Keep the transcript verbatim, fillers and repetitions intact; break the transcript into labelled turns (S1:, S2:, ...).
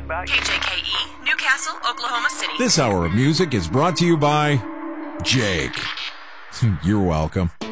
S1: K J K E, Newcastle, Oklahoma City.
S2: This hour of music is brought to you by Jake. You're welcome.